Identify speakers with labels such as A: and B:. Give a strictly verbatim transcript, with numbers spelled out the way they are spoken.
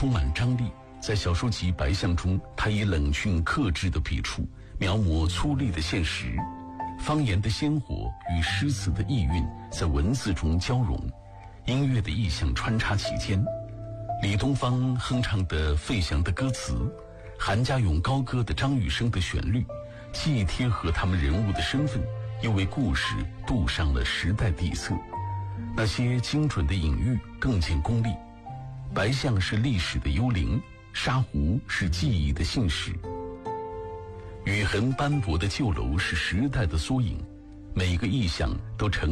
A: 充满张力。在小说集《白象》中，他以冷峻克制的笔触描摹粗粝的现实，方言的鲜活与诗词的意蕴在文字中交融，音乐的意象穿插其间。李东方哼唱的费翔的歌词，韩家勇高歌的张雨生的旋律，既贴合他们人物的身份，又为故事镀上了时代底色。那些精准的隐喻更见功力。白象是历史的幽灵，沙湖是记忆的信使。雨痕斑驳的旧楼是时代的缩影，每个意象都呈